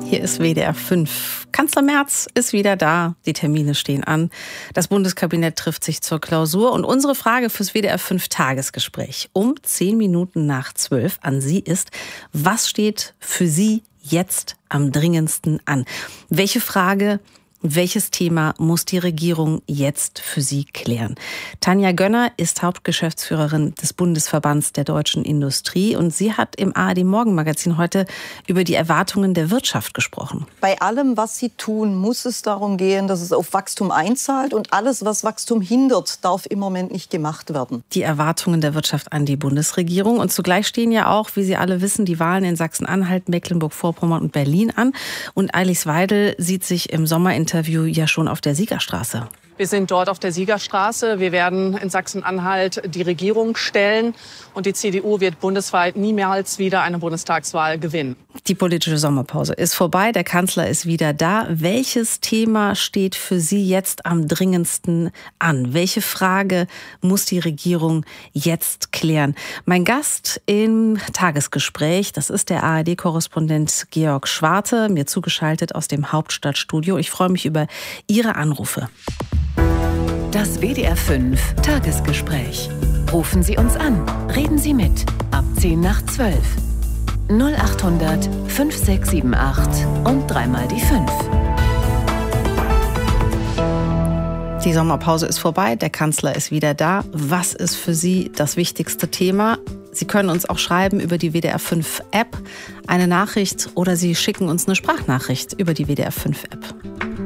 Hier ist WDR 5. Kanzler Merz ist wieder da. Die Termine stehen an. Das Bundeskabinett trifft sich zur Klausur. Und unsere Frage fürs WDR 5 Tagesgespräch um 10 Minuten nach 12 an Sie ist: Was steht für Sie jetzt am dringendsten an? Welche Frage, welches Thema muss die Regierung jetzt für Sie klären? Tanja Gönner ist Hauptgeschäftsführerin des Bundesverbands der deutschen Industrie und sie hat im ARD-Morgenmagazin heute über die Erwartungen der Wirtschaft gesprochen. Bei allem, was sie tun, muss es darum gehen, dass es auf Wachstum einzahlt, und alles, was Wachstum hindert, darf im Moment nicht gemacht werden. Die Erwartungen der Wirtschaft an die Bundesregierung, und zugleich stehen ja auch, wie Sie alle wissen, die Wahlen in Sachsen-Anhalt, Mecklenburg-Vorpommern und Berlin an. Und Alice Weidel sieht sich im Sommerinterview ja schon auf der Siegerstraße. Wir sind dort auf der Siegerstraße. Wir werden in Sachsen-Anhalt die Regierung stellen. Und die CDU wird bundesweit niemals wieder eine Bundestagswahl gewinnen. Die politische Sommerpause ist vorbei. Der Kanzler ist wieder da. Welches Thema steht für Sie jetzt am dringendsten an? Welche Frage muss die Regierung jetzt klären? Mein Gast im Tagesgespräch, das ist der ARD-Korrespondent Georg Schwarte, mir zugeschaltet aus dem Hauptstadtstudio. Ich freue mich über Ihre Anrufe. Das WDR 5 Tagesgespräch. Rufen Sie uns an. Reden Sie mit. Ab 10 nach 12. 0800 5678 und dreimal die 5. Die Sommerpause ist vorbei, der Kanzler ist wieder da. Was ist für Sie das wichtigste Thema? Sie können uns auch schreiben über die WDR 5 App eine Nachricht oder Sie schicken uns eine Sprachnachricht über die WDR 5 App.